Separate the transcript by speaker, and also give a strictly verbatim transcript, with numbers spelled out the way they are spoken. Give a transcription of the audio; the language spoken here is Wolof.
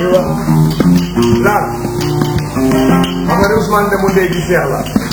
Speaker 1: aywa laal xam nga ne Ousmane de mu dee gi seex la